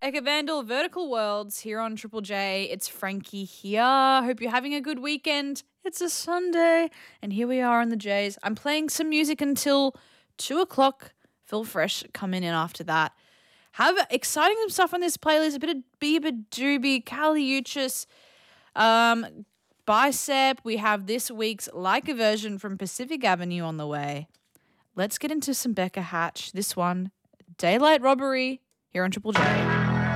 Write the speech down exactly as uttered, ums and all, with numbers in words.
Eka Vandal, Vertical Worlds here on Triple J. It's Frankie here. Hope you're having a good weekend. It's a Sunday, and here we are on the J's. I'm playing some music until two o'clock. Phil Fresh coming in after that. Have exciting stuff on this playlist. A bit of Bieber Doobie, Kali Uchis, um, Bicep. We have this week's Like a Version from Pacific Avenue on the way. Let's get into some Becca Hatch. This one, Daylight Robbery, here on Triple J.